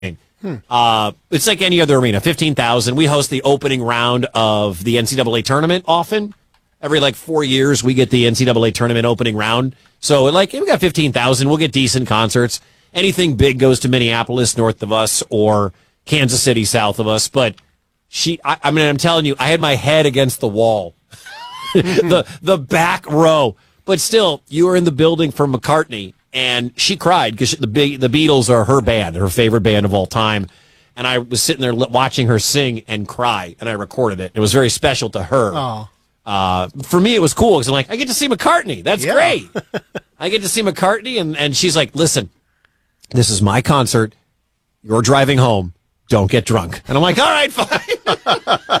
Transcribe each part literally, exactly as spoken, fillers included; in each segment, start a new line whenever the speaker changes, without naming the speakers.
Hmm. Uh, it's like any other arena, fifteen thousand. We host the opening round of the N C double A tournament often. Every like four years, we get the N C double A tournament opening round. So like we got fifteen thousand. We'll get decent concerts. Anything big goes to Minneapolis north of us or Kansas City south of us. But she, I, I mean, I'm telling you, I had my head against the wall, the the back row. But still, you were in the building for McCartney. And she cried because the big, the Beatles are her band, her favorite band of all time. And I was sitting there watching her sing and cry, and I recorded it. It was very special to her.
Oh.
Uh, for me, it was cool because I'm like, I get to see McCartney. That's
Yeah.
great. I get to see McCartney, and, and she's like, listen, this is my concert. You're driving home. Don't get drunk. And I'm like, all right, fine.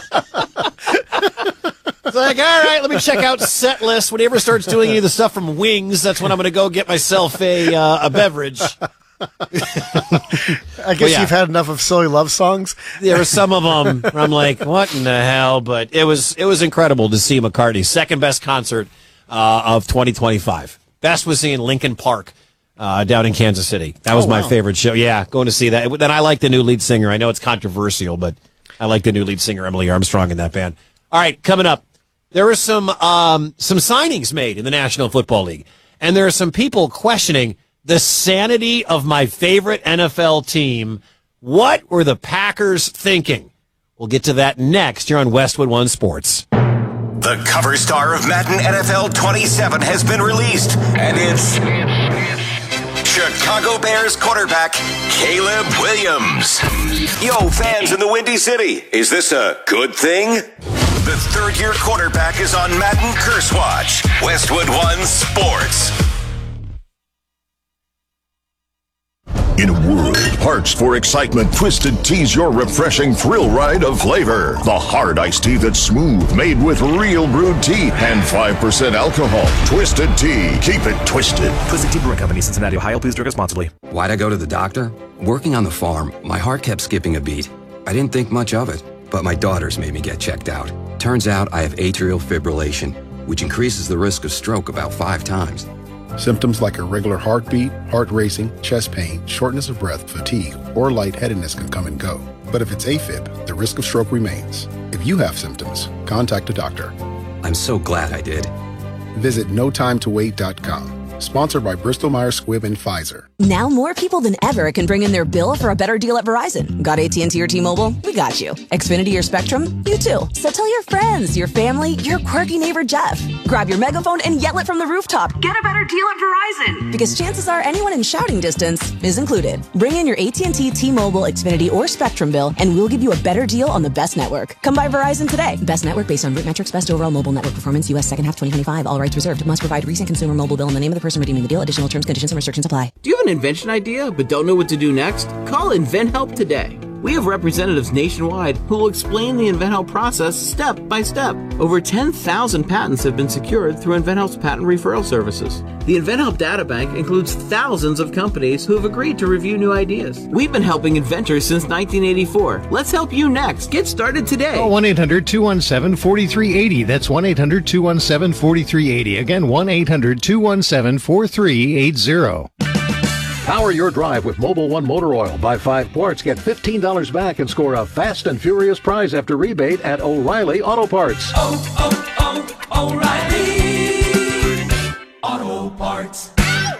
It's like, all right, let me check out set list. When he ever starts doing any of the stuff from Wings, that's when I'm going to go get myself a uh, a beverage.
I guess
Well, yeah.
you've had enough of silly love songs.
There were some of them where I'm like, what in the hell? But it was it was incredible to see McCartney's second best concert uh, of twenty twenty-five. Best was seeing Linkin Park uh, down in Kansas City. That was
Oh,
my
wow.
favorite show. Yeah, going to see that. Then I like the new lead singer. I know it's controversial, but I like the new lead singer, Emily Armstrong, in that band. All right, coming up. There were some um, some signings made in the National Football League, and there are some people questioning the sanity of my favorite N F L team. What were the Packers thinking? We'll get to that next here on Westwood One Sports.
The cover star of Madden N F L twenty-seven has been released, and it's Chicago Bears quarterback Caleb Williams. Yo, fans in the Windy City, is this a good thing? The third-year quarterback is on Madden Curse Watch. Westwood One Sports.
In a world parched for excitement, Twisted Tea's your refreshing thrill ride of flavor. The hard iced tea that's smooth, made with real brewed tea and five percent alcohol. Twisted Tea. Keep it twisted.
Twisted Tea Brewing Company, Cincinnati, Ohio. Please drink responsibly.
Why'd I go to the doctor? Working on the farm, my heart kept skipping a beat. I didn't think much of it, but my daughters made me get checked out. Turns out I have atrial fibrillation, which increases the risk of stroke about five times.
Symptoms like irregular heartbeat, heart racing, chest pain, shortness of breath, fatigue, or lightheadedness can come and go. But if it's AFib, the risk of stroke remains. If you have symptoms, contact a doctor.
I'm so glad I did.
Visit no time to wait dot com. Sponsored by Bristol Myers Squibb and Pfizer.
Now more people than ever can bring in their bill for a better deal at Verizon. Got A T and T or T-Mobile? We got you. Xfinity or Spectrum? You too. So tell your friends, your family, your quirky neighbor Jeff. Grab your megaphone and yell it from the rooftop. Get a better deal at Verizon. Because chances are anyone in shouting distance is included. Bring in your A T and T, T-Mobile, Xfinity, or Spectrum bill and we'll give you a better deal on the best network. Come by Verizon today. Best network based on root metrics, best overall mobile network performance, U S second half twenty twenty-five. All rights reserved. Must provide recent consumer mobile bill in the name of the person redeeming the deal. Additional terms, conditions, and restrictions apply.
Do you have an invention idea but don't know what to do next? Call InventHelp today. We have representatives nationwide who will explain the InventHelp process step by step. Over ten thousand patents have been secured through InventHelp's patent referral services. The InventHelp databank includes thousands of companies who have agreed to review new ideas. We've been helping inventors since nineteen eighty-four. Let's help you next. Get started today.
Call one eight hundred two one seven four three eight zero. That's one eight hundred two one seven four three eight zero. Again, one eight hundred two one seven four three eight zero.
Power your drive with Mobil One Motor Oil. Buy five quarts, get fifteen dollars back, and score a fast and furious prize after rebate at O'Reilly Auto Parts.
Oh, oh, oh, O'Reilly Auto Parts.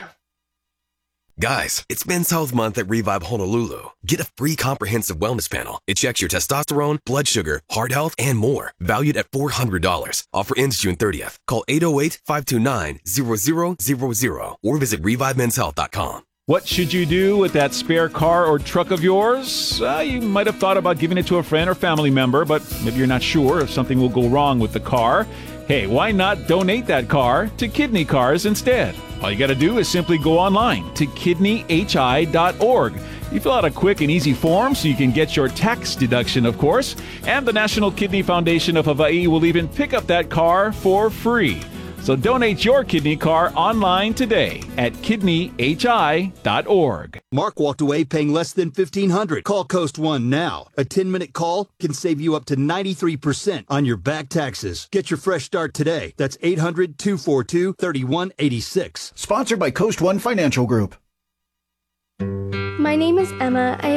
Guys, it's Men's Health Month at Revive Honolulu. Get a free comprehensive wellness panel. It checks your testosterone, blood sugar, heart health, and more. Valued at four hundred dollars. Offer ends June thirtieth. Call eight oh eight, five two nine, zero zero zero zero or visit revive men's health dot com.
What should you do with that spare car or truck of yours? Uh, you might have thought about giving it to a friend or family member, but maybe you're not sure if something will go wrong with the car. Hey, why not donate that car to Kidney Cars instead? All you got to do is simply go online to kidney h i dot org. You fill out a quick and easy form so you can get your tax deduction, of course, and the National Kidney Foundation of Hawaii will even pick up that car for free. So donate your kidney car online today at kidney h i dot org.
Mark walked away paying less than fifteen hundred dollars. Call Coast One now. A ten-minute call can save you up to ninety-three percent on your back taxes. Get your fresh start today. That's eight hundred two four two three one eight six.
Sponsored by Coast One Financial Group. My name is Emma. I